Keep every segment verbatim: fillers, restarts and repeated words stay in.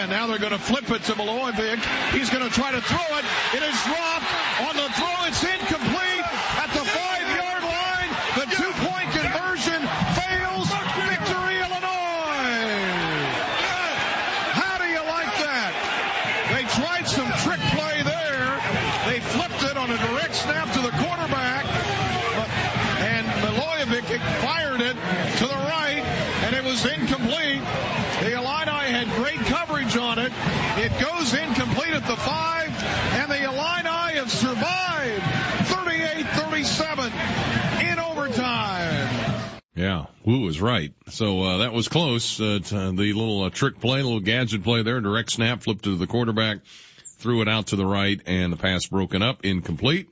And now they're going to flip it to Milojevic. He's going to try to throw it. It is dropped. On the throw, it's incomplete at the five-yard line. The two-point conversion fails. Victory, Illinois. How do you like that? They tried some trick play there. They flipped it on a direct snap to the quarterback. And Milojevic fired it to the right, and it was incomplete. The Illini had great coverage on it. It goes incomplete at the five, and the Illini have survived thirty-eight thirty-seven in overtime. Yeah, Wu was right. So uh, that was close. Uh, to the little uh, trick play, little gadget play there, direct snap, flipped to the quarterback, threw it out to the right, and the pass broken up, incomplete.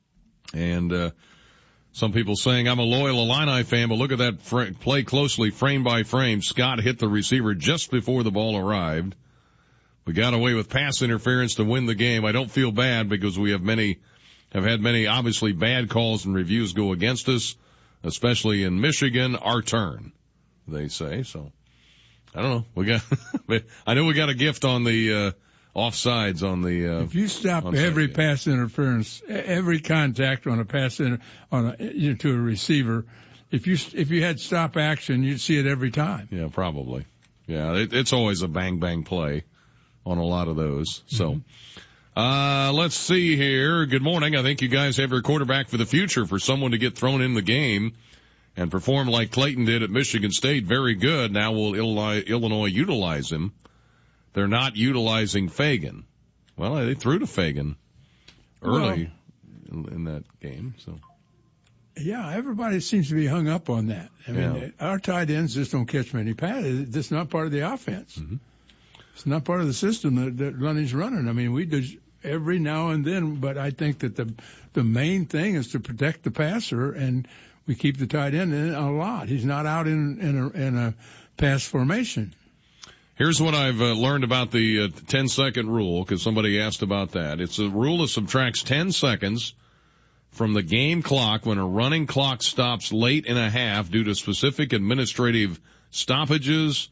And uh some people saying, I'm a loyal Illini fan, but look at that fr- play closely, frame by frame. Scott hit the receiver just before the ball arrived. We got away with pass interference to win the game. I don't feel bad because we have many, have had many obviously bad calls and reviews go against us, especially in Michigan. Our turn, they say. So, I don't know. We got, I know we got a gift on the, uh, offsides on the, uh, if you stop every game. pass interference, every contact on a pass in, on a, you know, to a receiver, if you, if you had stop action, you'd see it every time. Yeah, probably. Yeah, it, it's always a bang bang play on a lot of those. So, mm-hmm. uh, let's see here. Good morning. I think you guys have your quarterback for the future for someone to get thrown in the game and perform like Clayton did at Michigan State. Very good. Now will Illinois, Illinois utilize him? They're not utilizing Fagan. Well, they threw to Fagan early well, in, in that game. So, yeah, everybody seems to be hung up on that. I mean, yeah. our tight ends just don't catch many passes. That's not part of the offense. Mm-hmm. It's not part of the system that, that Lunny's running. I mean, we do every now and then, but I think that the the main thing is to protect the passer, and we keep the tight end in a lot. He's not out in in a, in a pass formation. Here's what I've uh, learned about the uh, ten-second rule, because somebody asked about that. It's a rule that subtracts ten seconds from the game clock when a running clock stops late in a half due to specific administrative stoppages,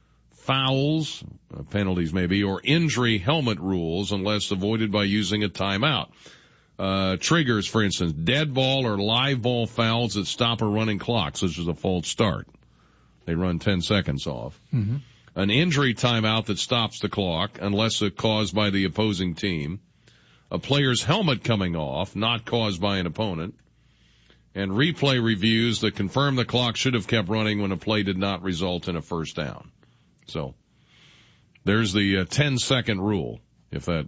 fouls, uh, penalties maybe, or injury helmet rules unless avoided by using a timeout. Uh, triggers, for instance, dead ball or live ball fouls that stop a running clock, such as a false start. They run ten seconds off. Mm-hmm. An injury timeout that stops the clock unless it's caused by the opposing team. A player's helmet coming off, not caused by an opponent. And replay reviews that confirm the clock should have kept running when a play did not result in a first down. So, there's the uh, ten-second rule, if that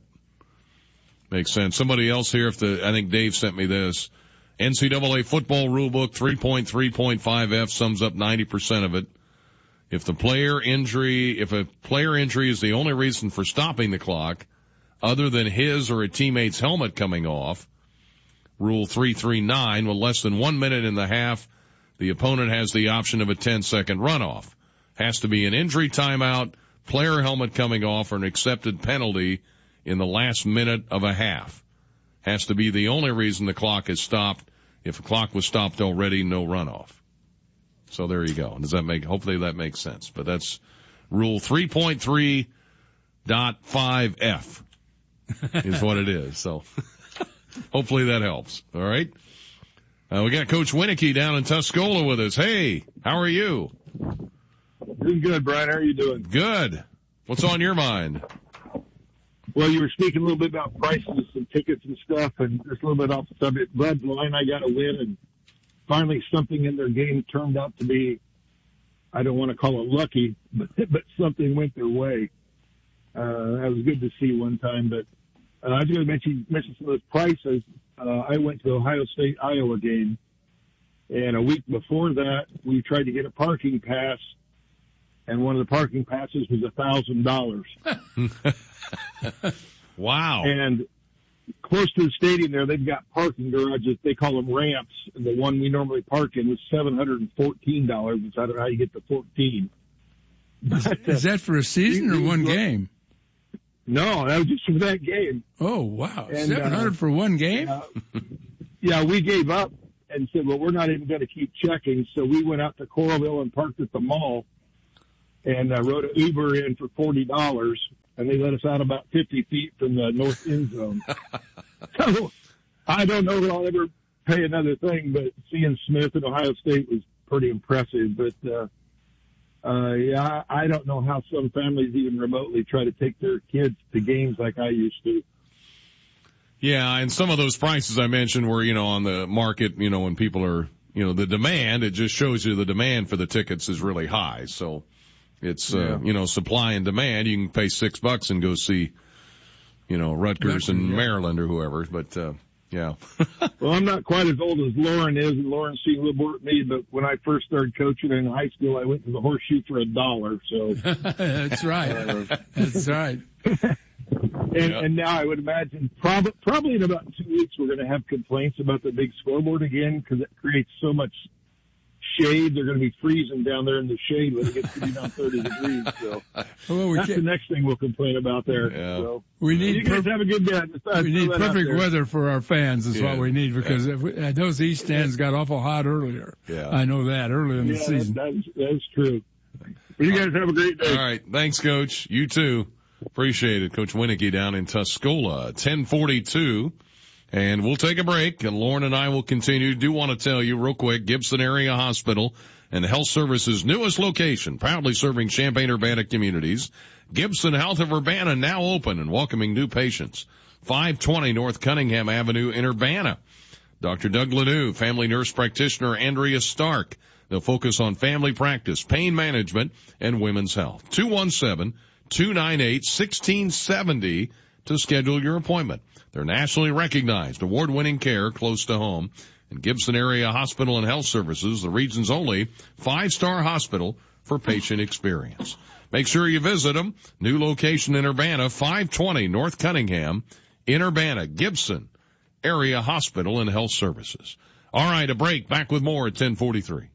makes sense. Somebody else here, if the I think Dave sent me this. N C double A football rulebook three point three point five F sums up ninety percent of it. If the player injury, if a player injury is the only reason for stopping the clock, other than his or a teammate's helmet coming off, Rule three thirty-nine, with less than one minute in the half, the opponent has the option of a ten-second runoff. Has to be an injury timeout, player helmet coming off, or an accepted penalty in the last minute of a half. Has to be the only reason the clock is stopped. If the clock was stopped already, no runoff. So there you go. Does that make, hopefully that makes sense. But that's Rule three point three point five F is what it is. So hopefully that helps. All right. Uh, we got Coach Winicky down in Tuscola with us. Hey, how are you? Doing good, Brian. How are you doing? Good. What's on your mind? Well, you were speaking a little bit about prices and tickets and stuff, and just a little bit off the subject. Bud Line, I got a win, and finally something in their game turned out to be, I don't want to call it lucky, but, but something went their way. Uh, that was good to see one time, but uh, I was going to mention, mention some of those prices. Uh, I went to the Ohio State, Iowa game, and a week before that, we tried to get a parking pass, and one of the parking passes was a thousand dollars. Wow. And close to the stadium there, they've got parking garages. They call them ramps. And the one we normally park in was seven hundred fourteen dollars. I don't know how you get to fourteen. Is, is that for a season or one game? No, that was just for that game. Oh, wow. And, seven hundred uh, for one game? Uh, yeah, we gave up and said, well, we're not even going to keep checking. So we went out to Coralville and parked at the mall and uh, rode an Uber in for forty dollars. and they let us out about fifty feet from the north end zone. So I don't know that I'll ever pay another thing, but seeing Smith at Ohio State was pretty impressive. But, uh, uh, yeah, I don't know how some families even remotely try to take their kids to games like I used to. Yeah, and some of those prices I mentioned were, you know, on the market, you know, when people are, you know, the demand, it just shows you the demand for the tickets is really high. So it's, uh, yeah. you know, supply and demand. You can pay six bucks and go see, you know, Rutgers and yeah. Maryland or whoever. But, uh, yeah. Well, I'm not quite as old as Lauren is, and Lauren's seen a little more than me, but when I first started coaching in high school, I went to the Horseshoe for a dollar. So That's right. Uh, That's right. And, yeah. and now I would imagine prob- probably in about two weeks we're going to have complaints about the big scoreboard again because it creates so much shade. They're going to be freezing down there in the shade when it gets to be down thirty degrees. So well, we that's the next thing we'll complain about there. Yeah. So we need you guys per- have a good day. We need perfect weather for our fans is yeah. what we need because yeah. if we, uh, those east stands got awful hot earlier. Yeah. I know that earlier in yeah, the season. That, that's, that's true. Well, you guys have a great day. All right. Thanks, Coach. You too. Appreciate it. Coach Winicky down in Tuscola, ten forty-two. And we'll take a break, and Lauren and I will continue. Do want to tell you real quick, Gibson Area Hospital and Health Services' newest location, proudly serving Champaign-Urbana communities. Gibson Health of Urbana now open and welcoming new patients. five twenty North Cunningham Avenue in Urbana. Doctor Doug Lanou, family nurse practitioner Andrea Stark. They'll focus on family practice, pain management, and women's health. two one seven, two nine eight, one six seven zero to schedule your appointment. They're nationally recognized, award-winning care close to home. And Gibson Area Hospital and Health Services, the region's only five-star hospital for patient experience. Make sure you visit them. New location in Urbana, five twenty North Cunningham in Urbana. Gibson Area Hospital and Health Services. All right, a break. Back with more at ten forty-three.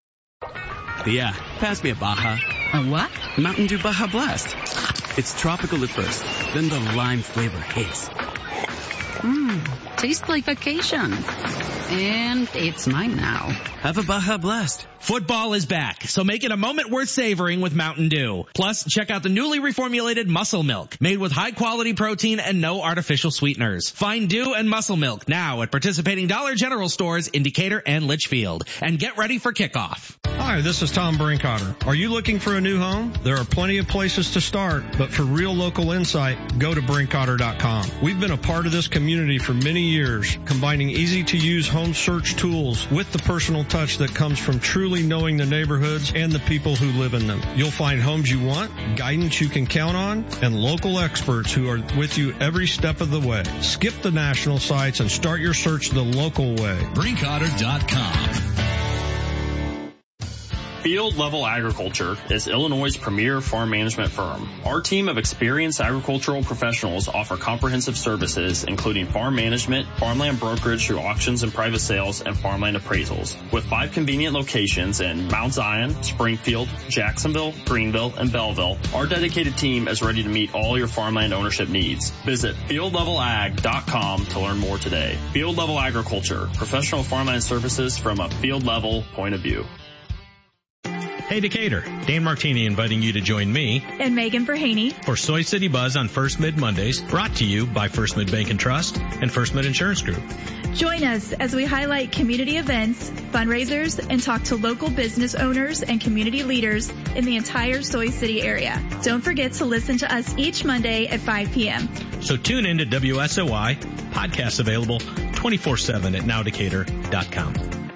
Yeah, pass me a Baja. A what? Mountain Dew Baja Blast. It's tropical at first, then the lime flavor hits. Mmm, tastes like vacation. And it's mine now. Have a Baja Blast. Football is back, so make it a moment worth savoring with Mountain Dew. Plus, check out the newly reformulated Muscle Milk, made with high-quality protein and no artificial sweeteners. Find Dew and Muscle Milk now at participating Dollar General stores in Decatur and Litchfield. And get ready for kickoff. Hi, this is Tom Brinkotter. Are you looking for a new home? There are plenty of places to start, but for real local insight, go to brinkotter dot com. We've been a part of this community for many years, combining easy-to-use home search tools with the personal touch that comes from truly knowing the neighborhoods and the people who live in them. You'll find homes you want, guidance you can count on, and local experts who are with you every step of the way. Skip the national sites and start your search the local way. brinkotter dot com. Field Level Agriculture is Illinois' premier farm management firm. Our team of experienced agricultural professionals offer comprehensive services including farm management, farmland brokerage through auctions and private sales, and farmland appraisals. With five convenient locations in Mount Zion, Springfield, Jacksonville, Greenville, and Belleville, our dedicated team is ready to meet all your farmland ownership needs. Visit field level ag dot com to learn more today. Field Level Agriculture, professional farmland services from a field level point of view. Hey Decatur, Dan Martini inviting you to join me and Megan Verhaney for Soy City Buzz on First Mid Mondays, brought to you by First Mid Bank and Trust and First Mid Insurance Group. Join us as we highlight community events, fundraisers, and talk to local business owners and community leaders in the entire Soy City area. Don't forget to listen to us each Monday at five p.m. So tune in to W S O I, podcasts available twenty-four seven at now decatur dot com.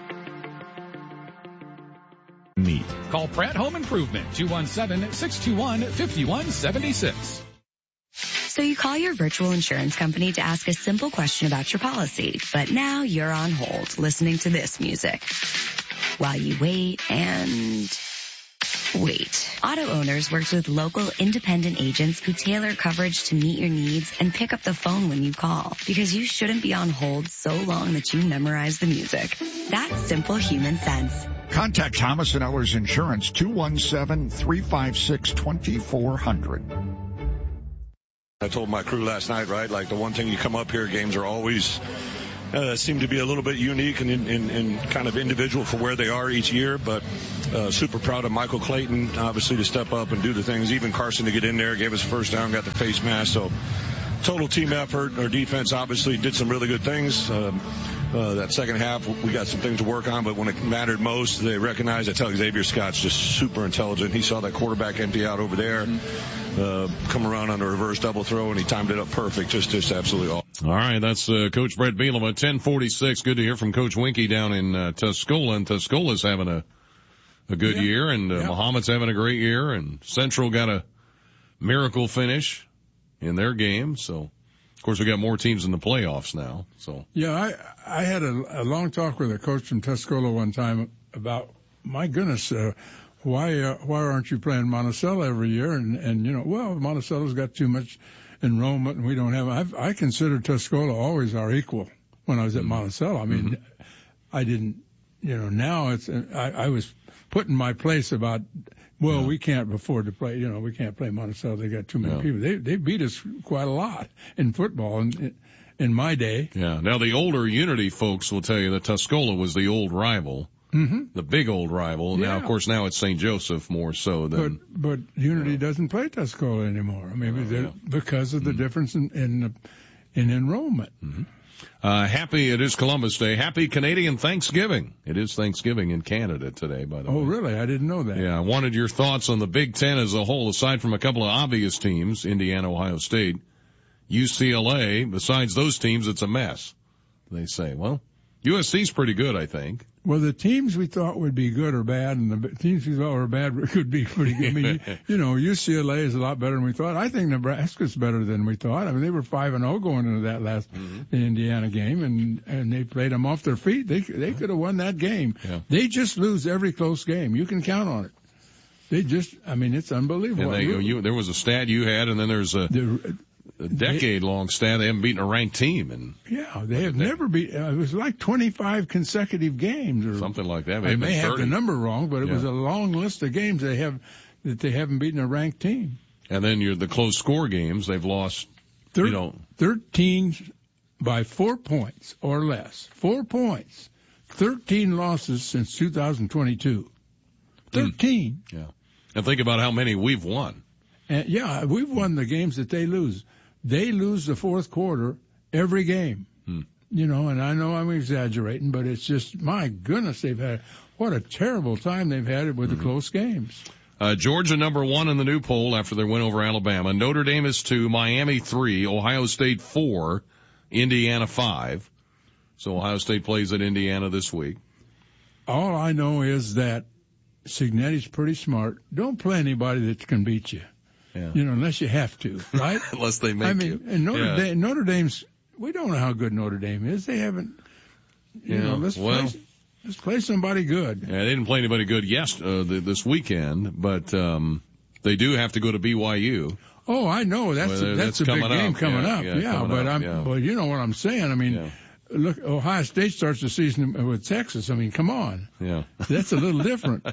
Meet. Call Pratt Home Improvement, two one seven, six two one, five one seven six. So you call your virtual insurance company to ask a simple question about your policy, but now you're on hold listening to this music while you wait and wait. Auto Owners works with local independent agents who tailor coverage to meet your needs and pick up the phone when you call, because you shouldn't be on hold so long that you memorize the music. That's simple human sense. Contact Thomas and Ellers Insurance, two one seven, three five six, two four zero zero. I told my crew last night, right, like the one thing you come up here, games are always uh, seem to be a little bit unique and, and, and kind of individual for where they are each year. But uh, super proud of Michael Clayton, obviously, to step up and do the things. Even Carson to get in there, gave us a first down, got the face mask. So total team effort. Our defense obviously did some really good things. Um, uh, that second half, we got some things to work on, but when it mattered most, they recognized. I tell you, Xavier Scott's just super intelligent. He saw that quarterback empty out over there, uh, come around on a reverse double throw, and he timed it up perfect. Just, just absolutely awesome. All right, that's uh, Coach Brett Bielema. ten forty-six. Good to hear from Coach Winkie down in uh, Tuscola, and Tuscola's having a a good yeah. year, and uh, yeah. Muhammad's having a great year, and Central got a miracle finish in their game. So, of course, we got more teams in the playoffs now. So yeah, I I had a, a long talk with a coach from Tuscola one time about, my goodness, uh, why uh, why aren't you playing Monticello every year? And and you know, well, Monticello's got too much enrollment, and we don't have. I've, I considered Tuscola always our equal when I was at Monticello. I mean, mm-hmm. I didn't, you know, now it's I, I was put in my place about. Well, yeah. we can't afford to play, you know, we can't play Monticello. They got too many yeah. people. They they beat us quite a lot in football in, in my day. Yeah. Now, the older Unity folks will tell you that Tuscola was the old rival, mm-hmm. the big old rival. Yeah. Now, of course, now it's Saint Joseph more so than. But, but Unity yeah. doesn't play Tuscola anymore. I mean, oh, yeah. because of the mm-hmm. difference in, in, in enrollment. Mm-hmm. Uh, happy, it is Columbus Day. Happy Canadian Thanksgiving. It is Thanksgiving in Canada today, by the oh, way. Oh, really? I didn't know that. Yeah, I wanted your thoughts on the Big Ten as a whole, aside from a couple of obvious teams, Indiana, Ohio State, U C L A. Besides those teams, it's a mess, they say. Well, U S C's pretty good, I think. Well, the teams we thought would be good are bad, and the teams we thought were bad could be pretty good. I mean, you know, U C L A is a lot better than we thought. I think Nebraska's better than we thought. I mean, they were five and zero going into that last mm-hmm. the Indiana game, and and they played them off their feet. They they could have won that game. Yeah. They just lose every close game. You can count on it. They just, I mean, it's unbelievable. And they, you, there was a stat you had, and then there's a. The, A decade-long stat. They haven't beaten a ranked team, and yeah, they have never beat. Uh, it was like twenty-five consecutive games, or something like that. I may have the number wrong, but it yeah. was a long list of games they have that they haven't beaten a ranked team. And then you're the close score games. They've lost, Thir- you know, thirteen by four points or less. Four points. Thirteen losses since two thousand twenty-two. Thirteen. Mm. Yeah, and think about how many we've won. And yeah, we've won the games that they lose. They lose the fourth quarter every game. Hmm. You know, and I know I'm exaggerating, but it's just, my goodness, they've had, what a terrible time they've had it with mm-hmm. the close games. Uh, Georgia number one in the new poll after their win over Alabama. Notre Dame is two, Miami three, Ohio State four, Indiana five. So Ohio State plays at Indiana this week. All I know is that Cignetti's pretty smart. Don't play anybody that can beat you. Yeah. You know, unless you have to, right? Unless they make I mean, you. and Notre yeah. Dame, Notre Dame's, we don't know how good Notre Dame is. They haven't, you yeah. know, let's well, play, let's play somebody good. Yeah, they didn't play anybody good yes, uh, the, this weekend, but, um, they do have to go to B Y U. Oh, I know. That's, well, a, that's, that's a big game up. coming yeah, up. Yeah, yeah coming but up, I'm, yeah. well, you know what I'm saying. I mean, yeah. look, Ohio State starts the season with Texas. I mean, come on. Yeah. That's a little different.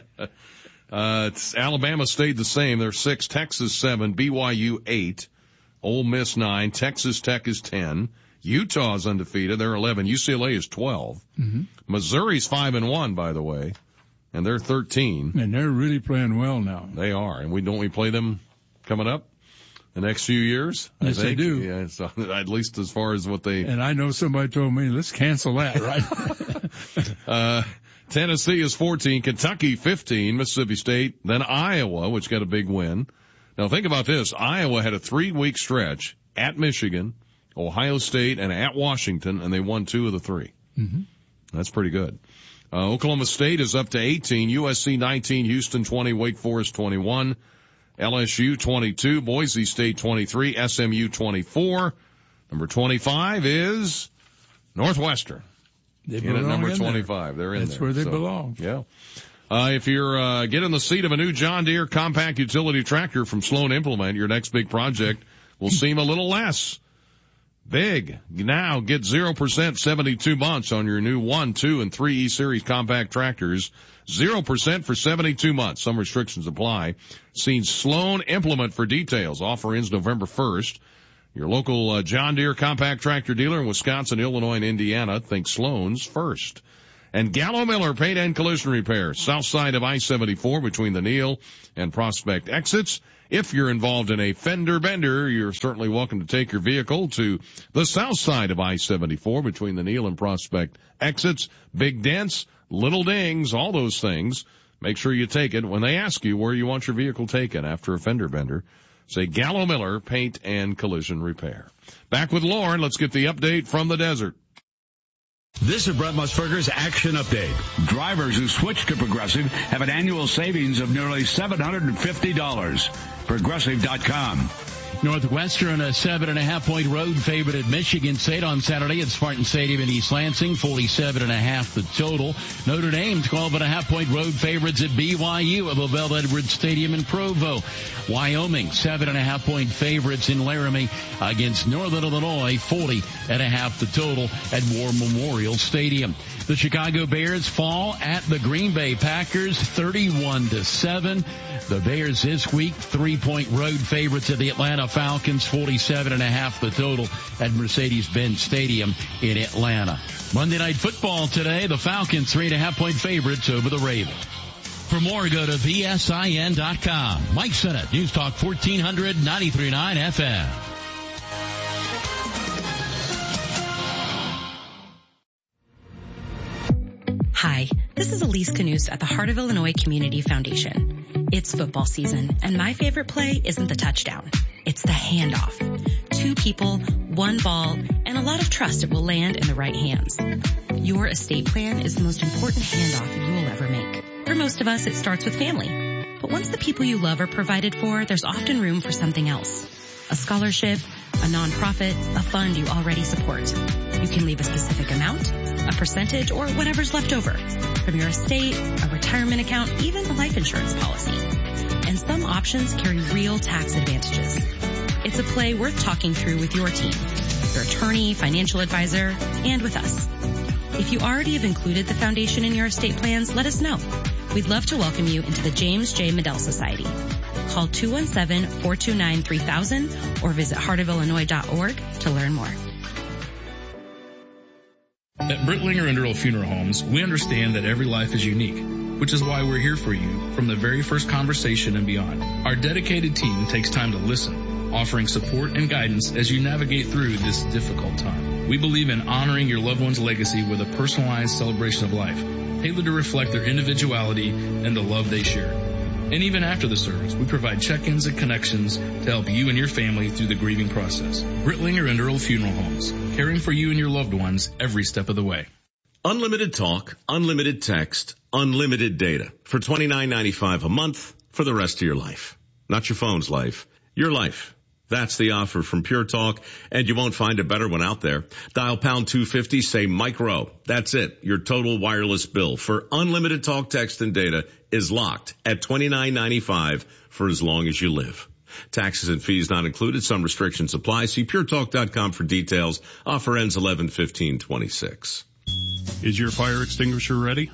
Uh, it's Alabama stayed the same. They're six, Texas seven, B Y U eight, Ole Miss nine, Texas Tech is ten, Utah's undefeated. They're eleven. U C L A is twelve. Mm-hmm. Missouri's five and one, by the way, and they're thirteen. And they're really playing well now. They are. And we, don't we play them coming up the next few years? Yes, I think. they do. Yeah, so, at least as far as what they. And I know somebody told me, let's cancel that, right? uh, Tennessee is fourteen, Kentucky fifteen, Mississippi State, then Iowa, which got a big win. Now think about this. Iowa had a three-week stretch at Michigan, Ohio State, and at Washington, and they won two of the three. Mm-hmm. That's pretty good. Uh, Oklahoma State is up to eighteen, U S C nineteen, Houston twenty, Wake Forest twenty-one, L S U twenty-two, Boise State twenty-three, S M U twenty-four. Number twenty-five is Northwestern. They in at number in twenty-five. There. They're in That's there. where they so, belong. Yeah. Uh, if you're, uh, getting the seat of a new John Deere compact utility tractor from Sloan Implement, your next big project will seem a little less big. Now get zero percent seventy-two months on your new one, two, and three E-Series compact tractors. zero percent for seventy-two months. Some restrictions apply. See Sloan Implement for details. Offer ends November first. Your local uh, John Deere compact tractor dealer in Wisconsin, Illinois, and Indiana. Think Sloan's first. And Gallo Miller Paint and Collision Repair, south side of I seventy-four between the Neal and Prospect exits. If you're involved in a fender bender, you're certainly welcome to take your vehicle to the south side of I seventy-four between the Neal and Prospect exits. Big dents, little dings, all those things. Make sure you take it when they ask you where you want your vehicle taken after a fender bender. Say Gallo Miller Paint and Collision Repair. Back with Lauren. Let's get the update from the desert. This is Brett Musburger's Action Update. Drivers who switch to Progressive have an annual savings of nearly seven hundred fifty dollars. Progressive dot com. Northwestern, a seven and a half point road favorite at Michigan State on Saturday at Spartan Stadium in East Lansing, forty-seven and a half the total. Notre Dame, twelve and a half point road favorites at B Y U at LaVell Edwards Stadium in Provo. Wyoming, seven and a half point favorites in Laramie against Northern Illinois, forty and a half the total at War Memorial Stadium. The Chicago Bears fall at the Green Bay Packers, thirty-one to seven. The Bears this week, three point road favorites at the Atlanta Falcons, forty-seven and a half the total at Mercedes-Benz Stadium in Atlanta. Monday Night Football today, the Falcons three and a half point favorites over the Ravens. For more, go to V S I N dot com. Mike Sennett, News Talk fourteen hundred, ninety-three point nine F M. Hi, this is Elise Canuse at the Heart of Illinois Community Foundation. It's football season, and my favorite play isn't the touchdown. It's the handoff. Two people, one ball, and a lot of trust it will land in the right hands. Your estate plan is the most important handoff you will ever make. For most of us, it starts with family. But once the people you love are provided for, there's often room for something else. A scholarship, a nonprofit, a fund you already support. You can leave a specific amount, a percentage, or whatever's left over. From your estate, a retirement account, even a life insurance policy. And some options carry real tax advantages. It's a play worth talking through with your team, your attorney, financial advisor, and with us. If you already have included the foundation in your estate plans, let us know. We'd love to welcome you into the James J. Medell Society. Call two one seven, four two nine, three thousand or visit heart of illinois dot org to learn more. At Brittlinger and Earl Funeral Homes, we understand that every life is unique, which is why we're here for you from the very first conversation and beyond. Our dedicated team takes time to listen, offering support and guidance as you navigate through this difficult time. We believe in honoring your loved one's legacy with a personalized celebration of life, tailored to reflect their individuality and the love they share. And even after the service, we provide check-ins and connections to help you and your family through the grieving process. Brittlinger and Earl Funeral Homes, caring for you and your loved ones every step of the way. Unlimited talk, unlimited text, unlimited data for twenty-nine ninety-five a month for the rest of your life. Not your phone's life, your life. That's the offer from Pure Talk, and you won't find a better one out there. Dial pound two fifty, say Mike Rowe. That's it. Your total wireless bill for unlimited talk, text, and data is locked at twenty-nine ninety-five for as long as you live. Taxes and fees not included. Some restrictions apply. See pure talk dot com for details. Offer ends eleven fifteen twenty-six. Is your fire extinguisher ready?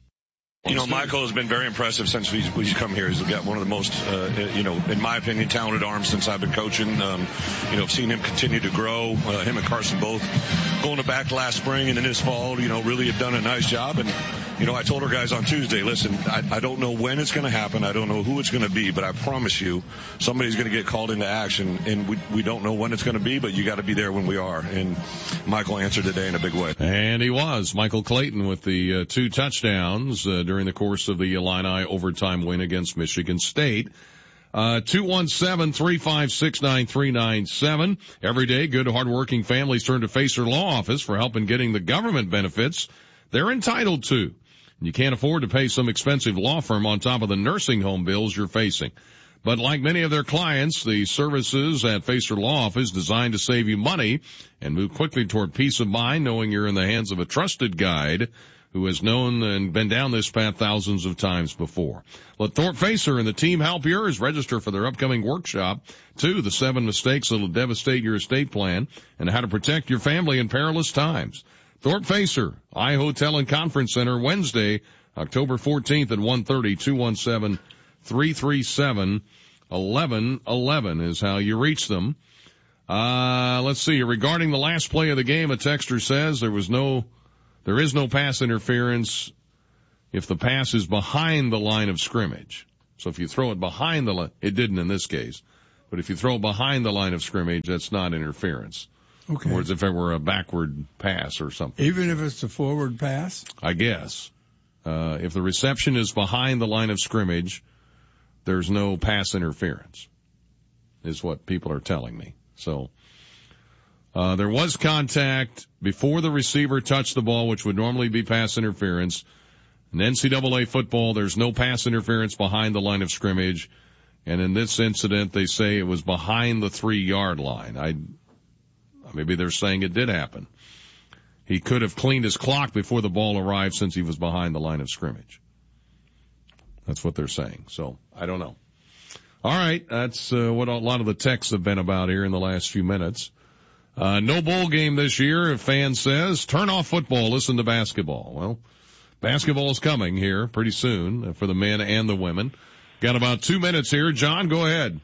You know, Michael has been very impressive since he's, he's come here. He's got one of the most, uh, you know, in my opinion, talented arms since I've been coaching. Um, you know, I've seen him continue to grow. Uh, him and Carson both going to back last spring and then this fall, you know, really have done a nice job. And, you know, I told our guys on Tuesday, listen, I, I don't know when it's going to happen. I don't know who it's going to be, but I promise you somebody's going to get called into action. And we, we don't know when it's going to be, but you got to be there when we are. And Michael answered today in a big way. And he was. Michael Clayton with the uh, two touchdowns uh, during the course of the Illini overtime win against Michigan State. Uh, two one seven, three five six, nine three nine seven. Every day, good, hardworking families turn to Facer Law Office for help in getting the government benefits they're entitled to. You can't afford to pay some expensive law firm on top of the nursing home bills you're facing. But like many of their clients, the services at Facer Law Office designed to save you money and move quickly toward peace of mind knowing you're in the hands of a trusted guide who has known and been down this path thousands of times before. Let Thorpe Facer and the team help yours. Register for their upcoming workshop, too, the seven mistakes that will devastate your estate plan and how to protect your family in perilous times. Thorpe Facer, I Hotel and Conference Center, Wednesday, October fourteenth at one thirty, two one seven, three three seven, one one one one is how you reach them. Uh, let's see. Regarding the last play of the game, a texter says there was no, there is no pass interference if the pass is behind the line of scrimmage. So if you throw it behind the line, it didn't in this case, but if you throw it behind the line of scrimmage, that's not interference. Okay. Whereas if it were a backward pass or something. Even if it's a forward pass? I guess. Uh, if the reception is behind the line of scrimmage, there's no pass interference, is what people are telling me. So, uh, there was contact before the receiver touched the ball, which would normally be pass interference. In N C double A football, there's no pass interference behind the line of scrimmage. And in this incident, they say it was behind the three-yard line. I, maybe they're saying it did happen. He could have cleaned his clock before the ball arrived since he was behind the line of scrimmage. That's what they're saying. So, I don't know. All right, that's uh, what a lot of the texts have been about here in the last few minutes. Uh, no bowl game this year, a fan says. Turn off football, listen to basketball. Well, basketball is coming here pretty soon for the men and the women. Got about two minutes here. John, go ahead.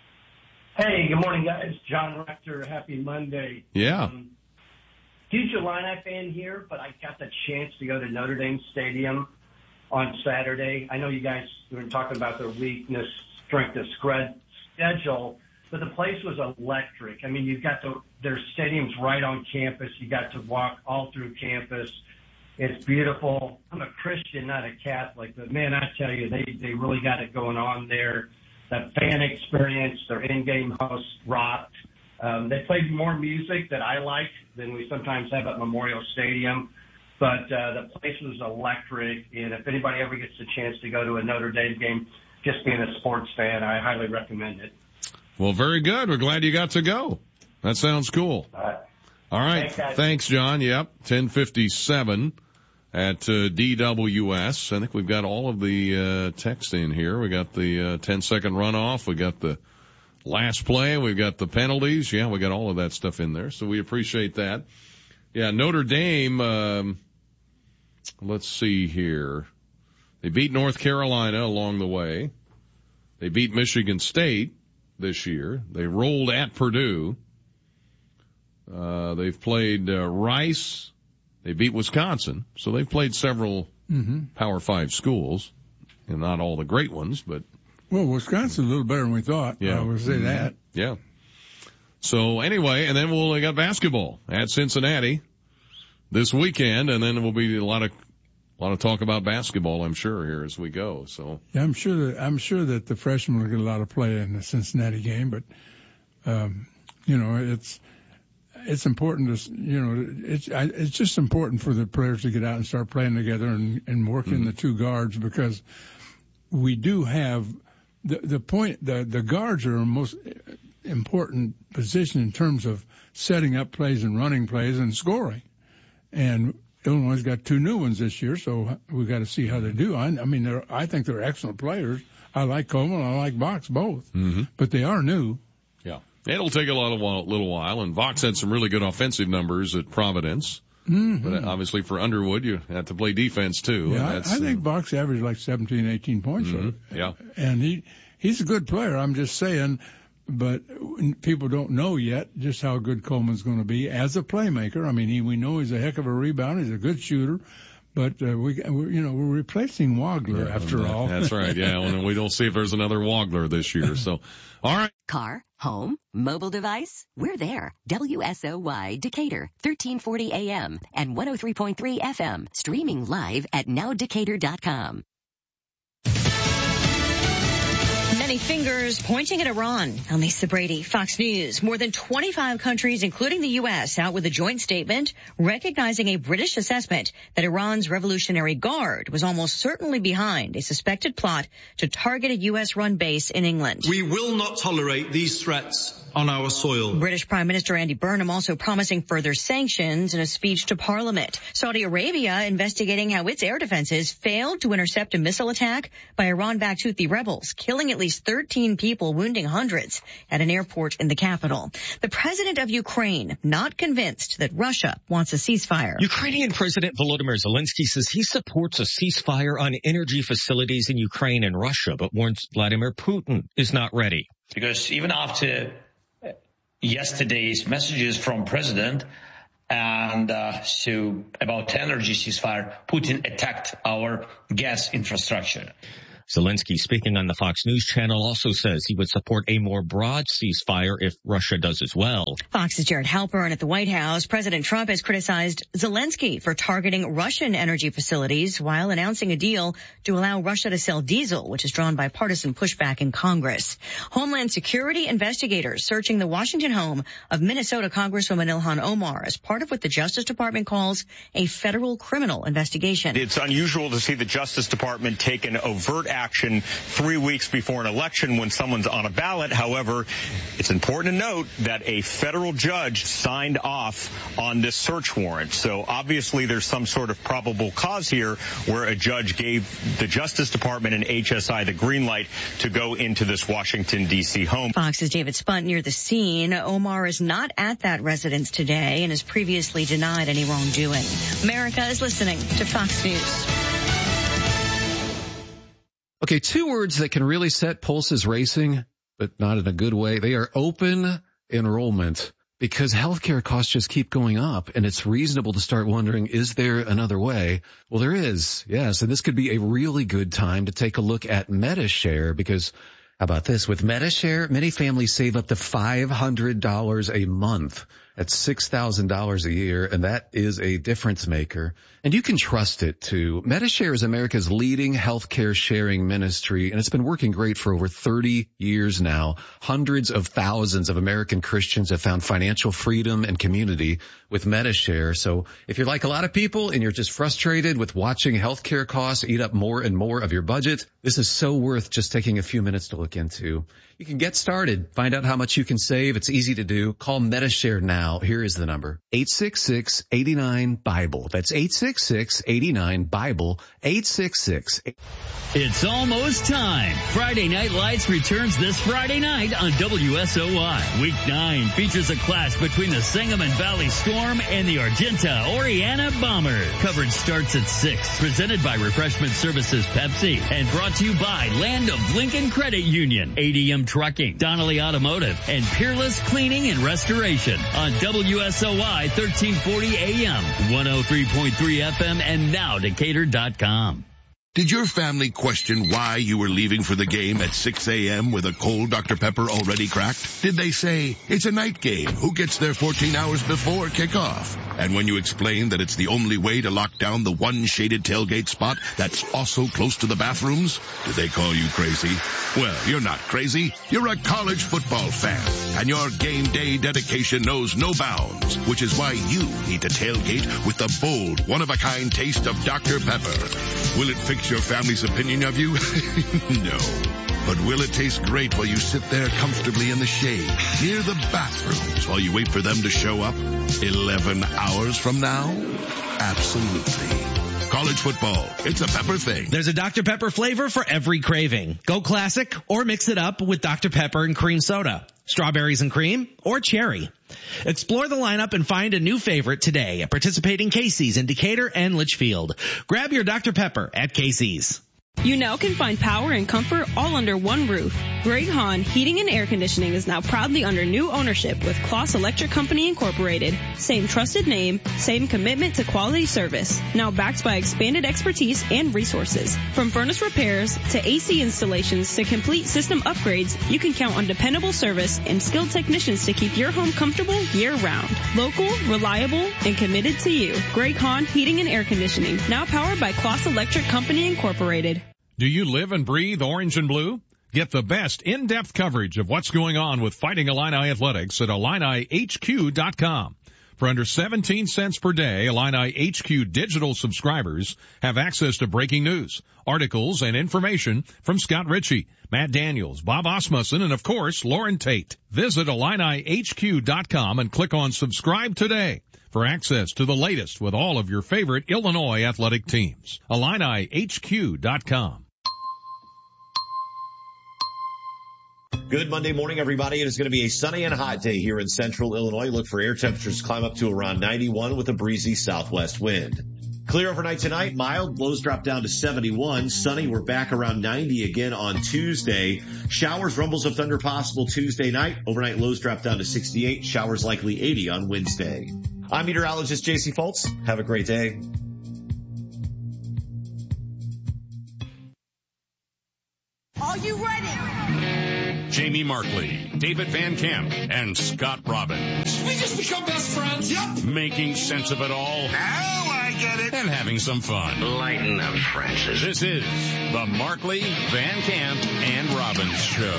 Hey, good morning, guys. John Rector. Happy Monday. Yeah. Um, huge Illini fan here, but I got the chance to go to Notre Dame Stadium on Saturday. I know you guys were talking about their weakness, strength of schedule, but the place was electric. I mean, you've got the, their stadium's right on campus. You got to walk all through campus. It's beautiful. I'm a Christian, not a Catholic, but man, I tell you, they, they really got it going on there. The fan experience, their in-game host rocked. Um, they played more music that I like than we sometimes have at Memorial Stadium. But uh, the place was electric, and if anybody ever gets the chance to go to a Notre Dame game, just being a sports fan, I highly recommend it. Well, very good. We're glad you got to go. That sounds cool. All right. All right. Thanks, guys. Thanks, John. Yep. ten fifty-seven at uh, D W S. I think we've got all of the uh, text in here. We got the uh, ten-second runoff. We got the last play. We've got the penalties. Yeah, we got all of that stuff in there, so we appreciate that. Yeah, Notre Dame, um, let's see here. They beat North Carolina along the way. They beat Michigan State this year. They rolled at Purdue. Uh, they've played uh, Rice. They beat Wisconsin. So they've played several mm-hmm. Power Five schools, and not all the great ones, but. Well, Wisconsin's a little better than we thought. Yeah. I would say mm-hmm. that. Yeah. So anyway, and then we'll, we got basketball at Cincinnati this weekend, and then there will be a lot of, a lot of talk about basketball, I'm sure, here as we go. So. Yeah, I'm sure that, I'm sure that the freshmen will get a lot of play in the Cincinnati game, but, um, you know, it's, it's important to, you know, it's, it's just important for the players to get out and start playing together and, and work mm-hmm. in the two guards, because we do have the, the point, the, the guards are our most important position in terms of setting up plays and running plays and scoring. And Illinois got two new ones this year, so we got to see how they do. I, I mean, they're, I think they're excellent players. I like Coleman, I like Vox both, mm-hmm. but they are new. Yeah, it'll take a lot of while, little while. And Vox had some really good offensive numbers at Providence, mm-hmm. but obviously for Underwood, you have to play defense too. Yeah, and that's, I, I think uh, Vox averaged like seventeen, eighteen points. Mm-hmm. Yeah, and he he's a good player. I'm just saying. But people don't know yet just how good Coleman's going to be as a playmaker. I mean, he, we know he's a heck of a rebounder. He's a good shooter. But, uh, we, we're, you know, we're replacing Wagler yeah, after that, all. That's right. Yeah. And we don't see if there's another Wagler this year. So, all right. Car, home, mobile device. We're there. W S O Y Decatur, thirteen forty A M and one oh three point three F M. Streaming live at now decatur dot com. Many fingers pointing at Iran. I'm Lisa Brady, Fox News. More than twenty-five countries, including the U S, out with a joint statement recognizing a British assessment that Iran's Revolutionary Guard was almost certainly behind a suspected plot to target a U S-run base in England. We will not tolerate these threats on our soil. British Prime Minister Andy Burnham also promising further sanctions in a speech to Parliament. Saudi Arabia investigating how its air defenses failed to intercept a missile attack by Iran-backed Houthi rebels, killing at least thirteen people, wounding hundreds at an airport in the capital. The president of Ukraine not convinced that Russia wants a ceasefire. Ukrainian President Volodymyr Zelensky says he supports a ceasefire on energy facilities in Ukraine and Russia, but warns Vladimir Putin is not ready. Because even after yesterday's messages from President and uh, so about energy ceasefire, Putin attacked our gas infrastructure. Zelensky, speaking on the Fox News channel, also says he would support a more broad ceasefire if Russia does as well. Fox's Jared Halpern at the White House. President Trump has criticized Zelensky for targeting Russian energy facilities while announcing a deal to allow Russia to sell diesel, which is drawn by partisan pushback in Congress. Homeland Security investigators searching the Washington home of Minnesota Congresswoman Ilhan Omar as part of what the Justice Department calls a federal criminal investigation. It's unusual to see the Justice Department take an overt action three weeks before an election when someone's on a ballot. However, it's important to note that a federal judge signed off on this search warrant. So obviously there's some sort of probable cause here where a judge gave the Justice Department and H S I the green light to go into this Washington, D C home. Fox's David Spunt near the scene. Omar is not at that residence today and has previously denied any wrongdoing. America is listening to Fox News. Okay, two words that can really set pulses racing, but not in a good way. They are open enrollment, because healthcare costs just keep going up, and it's reasonable to start wondering, is there another way? Well, there is, yes, and this could be a really good time to take a look at MediShare, because how about this? With MediShare, many families save up to five hundred dollars a month. That's six thousand dollars a year, and that is a difference maker. And you can trust it, too. MediShare is America's leading healthcare sharing ministry, and it's been working great for over thirty years now. Hundreds of thousands of American Christians have found financial freedom and community with MediShare. So if you're like a lot of people and you're just frustrated with watching healthcare costs eat up more and more of your budget, this is so worth just taking a few minutes to look into. You can get started. Find out how much you can save. It's easy to do. Call MediShare now. Here is the number. eight six six, eight nine, BIBLE. That's eight six six, eight nine, BIBLE. eight six six. It's almost time. Friday Night Lights returns this Friday night on W S O I. Week nine features a clash between the Sangamon Valley Storm and the Argenta Oriana Bombers. Coverage starts at six. Presented by Refreshment Services Pepsi and brought to you by Land of Lincoln Credit Union, A D M Trucking, Donnelly Automotive, and Peerless Cleaning and Restoration on W S O I thirteen forty A M, one oh three point three F M, and now Decatur dot com. Did your family question why you were leaving for the game at six A M with a cold Doctor Pepper already cracked? Did they say, it's a night game, who gets there fourteen hours before kickoff? And when you explained that it's the only way to lock down the one shaded tailgate spot that's also close to the bathrooms, did they call you crazy? Well, you're not crazy. You're a college football fan, and your game day dedication knows no bounds, which is why you need to tailgate with the bold, one-of-a-kind taste of Doctor Pepper. Will it fix your family's opinion of you? No. But will it taste great while you sit there comfortably in the shade, near the bathrooms, while you wait for them to show up eleven hours from now? Absolutely. College football, it's a Pepper thing. There's a Doctor Pepper flavor for every craving. Go classic or mix it up with Doctor Pepper and cream soda, strawberries and cream, or cherry. Explore the lineup and find a new favorite today at participating Casey's in Decatur and Litchfield. Grab your Doctor Pepper at Casey's. You now can find power and comfort all under one roof. Greg Hahn Heating and Air Conditioning is now proudly under new ownership with Kloss Electric Company Incorporated. Same trusted name, same commitment to quality service. Now backed by expanded expertise and resources. From furnace repairs to A C installations to complete system upgrades, you can count on dependable service and skilled technicians to keep your home comfortable year-round. Local, reliable, and committed to you. Greg Hahn Heating and Air Conditioning, now powered by Kloss Electric Company Incorporated. Do you live and breathe orange and blue? Get the best in-depth coverage of what's going on with Fighting Illini Athletics at Illini H Q dot com. For under seventeen cents per day, Illini H Q digital subscribers have access to breaking news, articles, and information from Scott Ritchie, Matt Daniels, Bob Osmussen, and of course, Lauren Tate. Visit Illini H Q dot com and click on subscribe today for access to the latest with all of your favorite Illinois athletic teams. Illini H Q dot com. Good Monday morning, everybody. It is going to be a sunny and hot day here in central Illinois. Look for air temperatures climb up to around ninety-one with a breezy southwest wind. Clear overnight tonight, mild, lows drop down to seventy-one. Sunny, we're back around ninety again on Tuesday. Showers, rumbles of thunder possible Tuesday night. Overnight lows drop down to sixty-eight. Showers likely eighty on Wednesday. I'm meteorologist J C Fultz. Have a great day. Are you ready? Jamie Markley, David Van Camp, and Scott Robbins. We just become best friends. Yep. Making sense of it all. Now I get it. And having some fun. Lighten up, Francis. This is the Markley, Van Camp, and Robbins Show.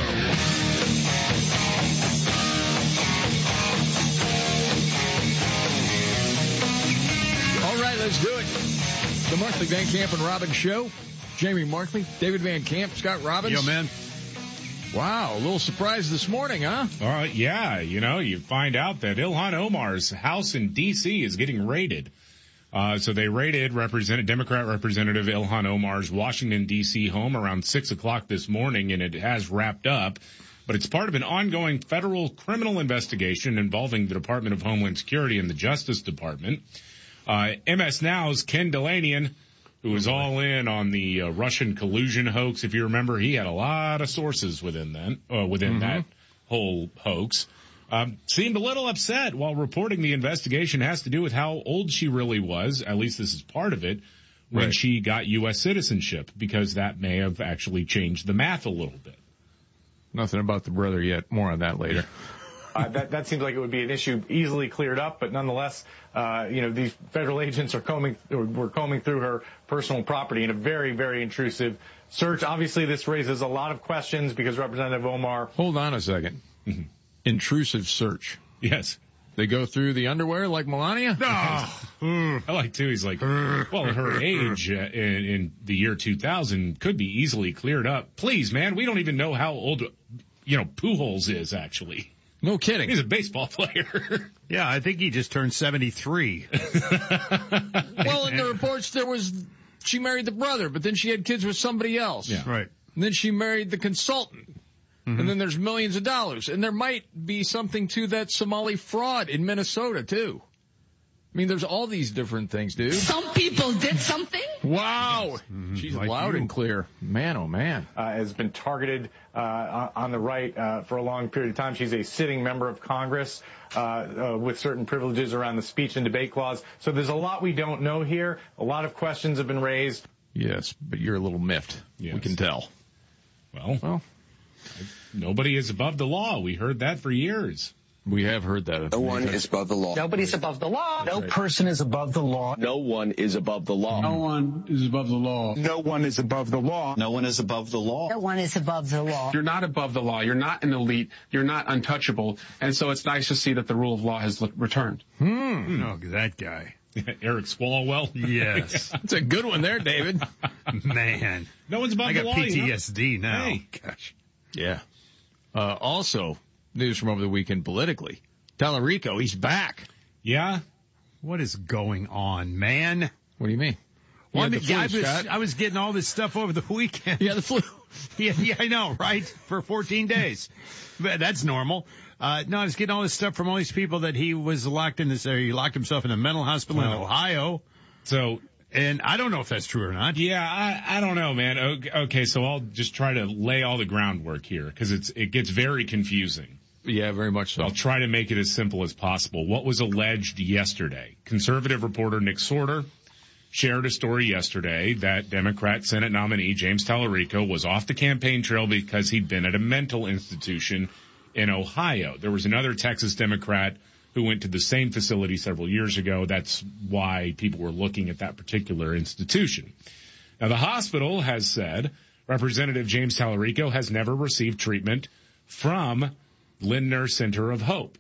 All right, let's do it. The Markley, Van Camp, and Robbins Show. Jamie Markley, David Van Camp, Scott Robbins. Yo, man. Wow, a little surprise this morning, huh? Uh, yeah, you know, you find out that Ilhan Omar's house in D C is getting raided. Uh, so they raided Representative, Democrat Representative Ilhan Omar's Washington, D C home around six o'clock this morning, and it has wrapped up. But it's part of an ongoing federal criminal investigation involving the Department of Homeland Security and the Justice Department. Uh, M S Now's Ken Dilanian, who was all in on the uh, Russian collusion hoax. If you remember, he had a lot of sources within that, uh, within mm-hmm. that whole hoax. Um, seemed a little upset while reporting the investigation has to do with how old she really was. At least this is part of it when Right. she got U S citizenship, because that may have actually changed the math a little bit. Nothing about the brother yet. More on that later. Uh, that, that seems like it would be an issue easily cleared up, but nonetheless, uh, you know, these federal agents are combing, or were combing through her personal property in a very, very intrusive search. Obviously, this raises a lot of questions because Representative Omar. Hold on a second. Mm-hmm. Intrusive search. Yes. They go through the underwear like Melania? No. I like, too, he's like, well, her age uh, in, in the year two thousand could be easily cleared up. Please, man, we don't even know how old, you know, Pujols is, actually. No kidding. He's a baseball player. Yeah, I think he just turned seventy-three. Well, in the reports, there was, she married the brother, but then she had kids with somebody else. Yeah. Right. And then she married the consultant. Mm-hmm. And then there's millions of dollars. And there might be something to that Somali fraud in Minnesota, too. I mean, there's all these different things, dude. Some people did something. Wow. Mm-hmm. She's Like loud you. and clear. Man, oh, man. Uh, has been targeted uh, on the right uh, for a long period of time. She's a sitting member of Congress uh, uh, with certain privileges around the speech and debate clause. So there's a lot we don't know here. A lot of questions have been raised. Yes, but you're a little miffed. Yes. We can tell. Well, well, nobody is above the law. We heard that for years. We have heard that. No one is above the law. Nobody's above the law. No person is above the law. No one is above the law. No one is above the law. No one is above the law. No one is above the law. No one is above the law. You're not above the law. You're not an elite. You're not untouchable. And so it's nice to see that the rule of law has returned. Hmm. Oh, that guy. Eric Swalwell. Yes. It's a good one there, David. Man. No one's above I the got law. P T S D you know? now. Hey. Gosh. Yeah. Uh, also, news from over the weekend politically. Tallarico, he's back. Yeah? What is going on, man? What do you mean? Well, I, the mean, flu, I, was, Scott. I was getting all this stuff over the weekend. Yeah, the flu. yeah, yeah, I know, right? For fourteen days. But that's normal. Uh, no, I was getting all this stuff from all these people that he was locked in this, or he locked himself in a mental hospital Well, in Ohio. So, and I don't know if that's true or not. Yeah, I, I don't know, man. Okay, okay, so I'll just try to lay all the groundwork here because it's it gets very confusing. Yeah, very much so. I'll try to make it as simple as possible. What was alleged yesterday? Conservative reporter Nick Sorter shared a story yesterday that Democrat Senate nominee James Tallarico was off the campaign trail because he'd been at a mental institution in Ohio. There was another Texas Democrat who went to the same facility several years ago. That's why people were looking at that particular institution. Now, the hospital has said Representative James Tallarico has never received treatment from Lindner Center of Hope.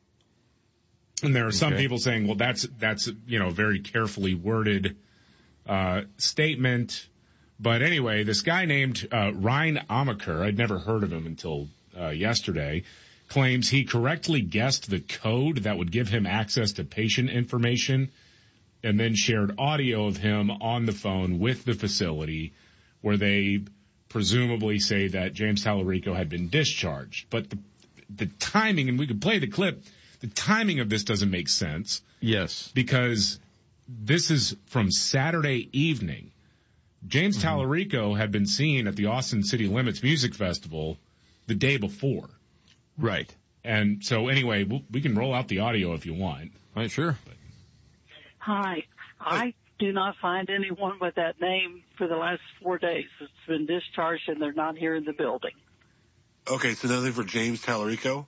And there are some Okay. people saying, well, that's, that's, you know, a very carefully worded, uh, statement. But anyway, this guy named, uh, Ryan Amaker, I'd never heard of him until, uh, yesterday, claims he correctly guessed the code that would give him access to patient information and then shared audio of him on the phone with the facility where they presumably say that James Tallarico had been discharged. But the the timing, and we could play the clip, the timing of this doesn't make sense. Yes. Because this is from Saturday evening. James mm-hmm. Tallarico had been seen at the Austin City Limits Music Festival the day before. Right. And so anyway, we'll, we can roll out the audio if you want. Right, sure. But. Hi. I do not find anyone with that name for the last four days. It's been discharged and they're not here in the building. Okay, so nothing for James Tallarico?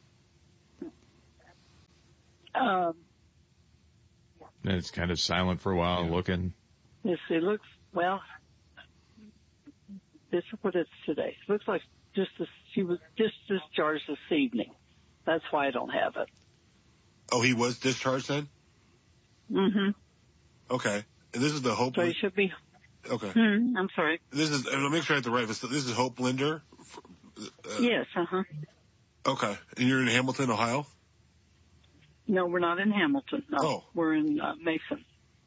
Um, and it's kind of silent for a while, yeah. looking. Yes, it looks, well, this is what it's today. It looks like just this, she was just discharged this evening. That's why I don't have it. Oh, he was discharged then? Mm-hmm. Okay. And this is the Hope. So he should be. Okay. Hmm, I'm sorry. This is, I'll make sure I have the right. This is Hope Linder? Uh, yes, uh-huh. Okay. And you're in Hamilton, Ohio? No, we're not in Hamilton. No, oh. We're in uh, Mason.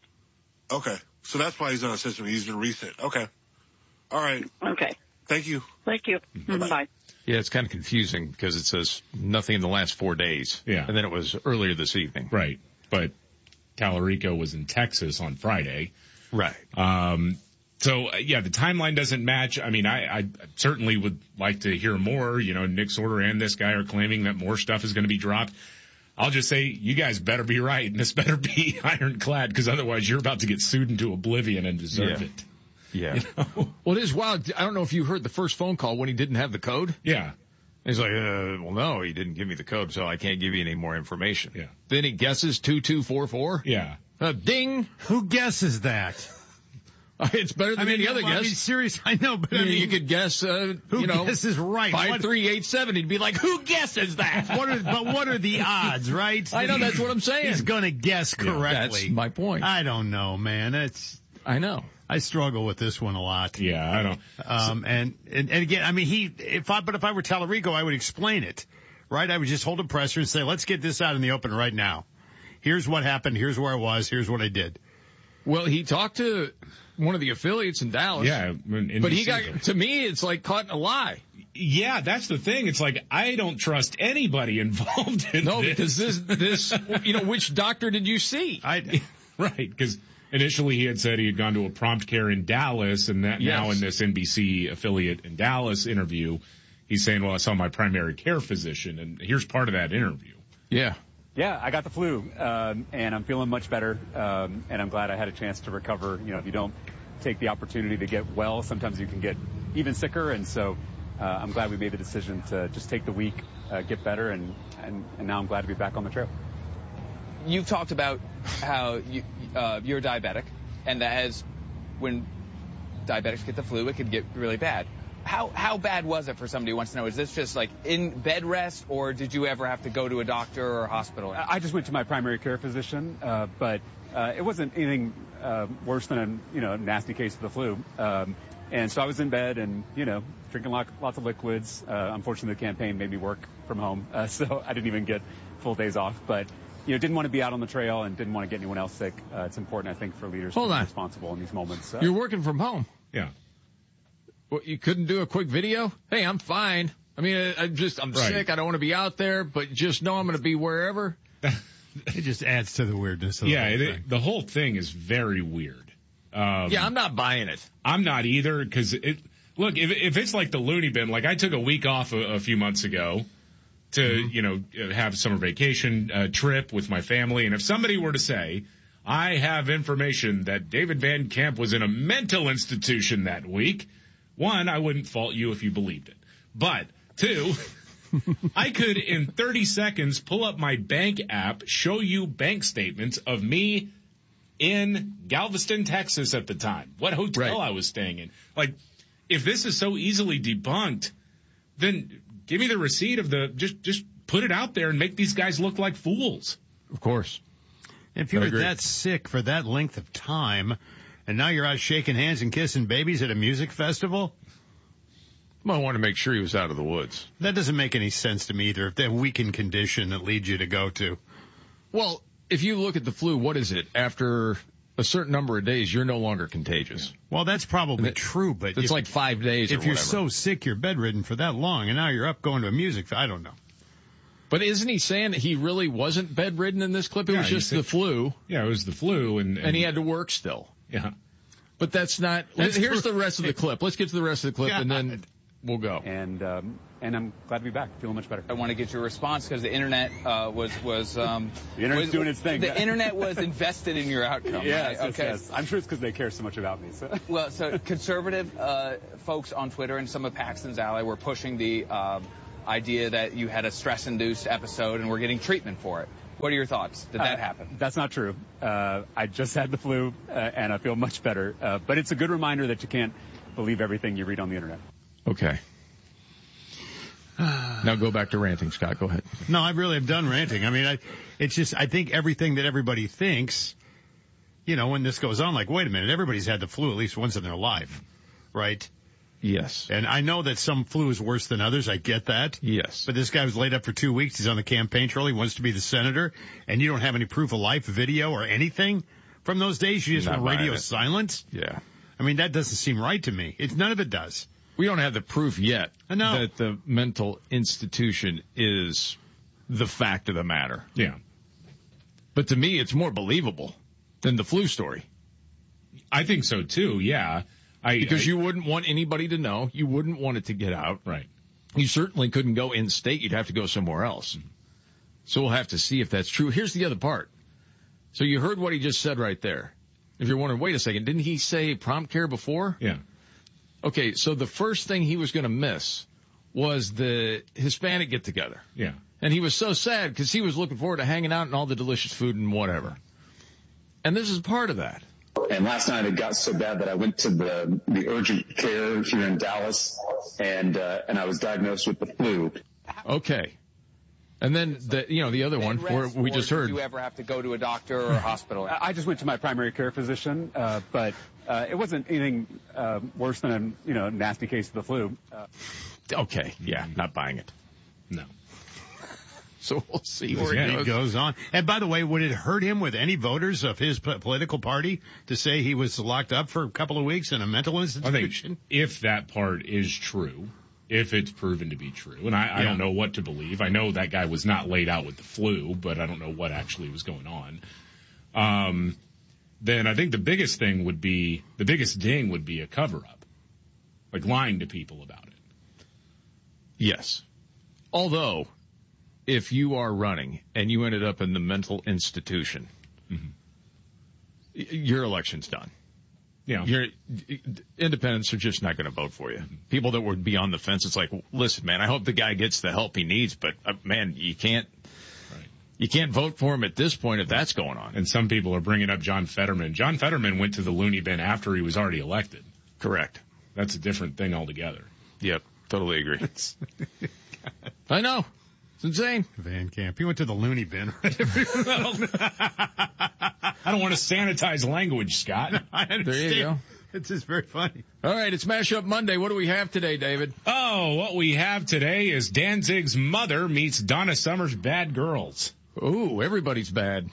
Okay. So that's why he's on a system. He's been recent. Okay. All right. Okay. Thank you. Thank you. Bye-bye. Bye. Yeah, it's kind of confusing because it says nothing in the last four days. Yeah. And then it was earlier this evening. Right. But Tallarico was in Texas on Friday. Right. Um, so, uh, yeah, the timeline doesn't match. I mean, I, I certainly would like to hear more. You know, Nick Sorter and this guy are claiming that more stuff is going to be dropped. I'll just say you guys better be right, and this better be ironclad, because otherwise you're about to get sued into oblivion and deserve yeah. it. Yeah. You know? Well, it is wild. I don't know if you heard the first phone call when he didn't have the code. Yeah. He's like, uh, well, no, he didn't give me the code, so I can't give you any more information. Yeah. Then he guesses two two four four. Yeah. Uh, ding. Who guesses that? It's better than I mean, any other well, guess. I mean, serious, I know, but I mean, I mean, you could guess, uh, who you know, guesses right? five three eight seven. He'd be like, who guesses that? what are, but what are the odds, right? I know, that's what I'm saying. He's going to guess correctly. Yeah, that's my point. I don't know, man. It's. I know. I struggle with this one a lot. Yeah, I don't. Um, and, and, and again, I mean, he, if I, but if I were Tallarico, I would explain it, right? I would just hold a presser and say, let's get this out in the open right now. Here's what happened. Here's where I was. Here's what I did. Well, he talked to one of the affiliates in Dallas. Yeah. In but he got, to me, it's like caught in a lie. Yeah, that's the thing. It's like, I don't trust anybody involved in no, this. No, because this, this, you know, which doctor did you see? I, right, because initially he had said he had gone to a prompt care in Dallas, and that yes. now in this N B C affiliate in Dallas interview, he's saying, well, I saw my primary care physician, and here's part of that interview. Yeah. Yeah, I got the flu, um, and I'm feeling much better, um, and I'm glad I had a chance to recover. You know, if you don't take the opportunity to get well, sometimes you can get even sicker, and so uh, I'm glad we made the decision to just take the week, uh, get better, and, and, and now I'm glad to be back on the trail. You've talked about how you, uh, you're diabetic, and that as when diabetics get the flu, it could get really bad. How how bad was it for somebody who wants to know? Is this just like in bed rest, or did you ever have to go to a doctor or a hospital? I just went to my primary care physician, uh, but uh, it wasn't anything uh, worse than a you know nasty case of the flu. Um, and so I was in bed and you know drinking lot, lots of liquids. Uh, unfortunately, the campaign made me work from home, uh, so I didn't even get full days off. But you know, didn't want to be out on the trail and didn't want to get anyone else sick. Uh, it's important, I think, for leaders Hold to be on. responsible in these moments. Uh, You're working from home. Yeah. Well, you couldn't do a quick video? Hey, I'm fine. I mean, I, I'm just, I'm right. sick. I don't want to be out there, but just know I'm going to be wherever. It just adds to the weirdness of yeah, the whole it, thing. the whole thing is very weird. Um, yeah, I'm not buying it. I'm not either, because it, look, if, if it's like the loony bin, like I took a week off a, a few months ago to, mm-hmm. you know, have summer vacation uh, trip with my family, and if somebody were to say, I have information that David Van Camp was in a mental institution that week, one, I wouldn't fault you if you believed it. But, two, I could in thirty seconds pull up my bank app, show you bank statements of me in Galveston, Texas at the time, what hotel right. I was staying in. Like, if this is so easily debunked, then give me the receipt of the, just, just put it out there and make these guys look like fools. Of course. If you were that sick for that length of time, and now you're out shaking hands and kissing babies at a music festival? Well, I want to make sure he was out of the woods. That doesn't make any sense to me either, if that weakened condition that leads you to go to. Well, if you look at the flu, what is it? After a certain number of days, you're no longer contagious. Yeah. Well, that's probably it, true, but... It's if, like five days If or you're whatever. so sick, you're bedridden for that long, and now you're up going to a music... I don't know. But isn't he saying that he really wasn't bedridden in this clip? It Yeah, was he just said- the flu. Yeah, it was the flu, and and, And he had to work still. yeah. But that's not. That's here's true. the rest of the clip. Let's get to the rest of the clip, and then we'll go. And um, and I'm glad to be back. Feeling much better. I want to get your response because the internet uh, was was um, The internet's was, doing its thing. The internet was invested in your outcome. Yes, right? yes, Okay. yes. I'm sure it's because they care so much about me. So. Well, so conservative uh, folks on Twitter and some of Paxton's ally were pushing the um, idea that you had a stress-induced episode and were getting treatment for it. What are your thoughts? Did that Uh, happen? That's not true. Uh, I just had the flu, uh, and I feel much better. Uh, but it's a good reminder that you can't believe everything you read on the internet. Okay. Now go back to ranting, Scott. Go ahead. No, I really have done ranting. I mean, I, it's just, I think everything that everybody thinks, you know, when this goes on, like, wait a minute, everybody's had the flu at least once in their life, right? Yes. And I know that some flu is worse than others. I get that. Yes. But this guy was laid up for two weeks. He's on the campaign trail. He wants to be the senator. And you don't have any proof of life, video, or anything from those days. You just Not want radio buying it. silence. Yeah. I mean, that doesn't seem right to me. It's none of it does. We don't have the proof yet I know. that the mental institution is the fact of the matter. Yeah. But to me, it's more believable than the flu story. I think so too. Yeah. I, Because I, you wouldn't want anybody to know. You wouldn't want it to get out. Right. You certainly couldn't go in state. You'd have to go somewhere else. So we'll have to see if that's true. Here's the other part. So you heard what he just said right there. If you're wondering, wait a second, didn't he say prompt care before? Yeah. Okay, so the first thing he was going to miss was the Hispanic get-together. Yeah. And he was so sad because he was looking forward to hanging out and all the delicious food and whatever. And this is part of that. And last night it got so bad that I went to the the urgent care here in Dallas, and uh, and I was diagnosed with the flu. Okay. And then the you know the other one where we just heard. Did you ever have to go to a doctor or a hospital? I I just went to my primary care physician, uh, but uh, it wasn't anything uh, worse than a you know nasty case of the flu. Uh, Okay, yeah, not buying it. No. So we'll see Where where it it goes. goes on. And by the way, would it hurt him with any voters of his p- political party to say he was locked up for a couple of weeks in a mental I institution? think if that part is true, if it's proven to be true, and I, I Yeah. don't know what to believe. I know that guy was not laid out with the flu, but I don't know what actually was going on. Um, then I think the biggest thing would be, the biggest ding would be a cover-up. Like lying to people about it. Yes. Although, if you are running and you ended up in the mental institution, Mm-hmm. y- your election's done. Yeah. Your independents are just not going to vote for you. People that would be on the fence, it's like, listen, man, I hope the guy gets the help he needs, but uh, man, you can't, Right. you can't vote for him at this point if that's going on. And some people are bringing up John Fetterman. John Fetterman went to the loony bin after he was already elected. Correct. That's a different thing altogether. Yep. Totally agree. I know. It's insane. Van Camp. He went to the loony bin. I don't want to sanitize language, Scott. I understand. There you go. It's just very funny. All right. It's Mashup Monday. What do we have today, David? Oh, what we have today is Danzig's mother meets Donna Summer's bad girls. Ooh, everybody's bad.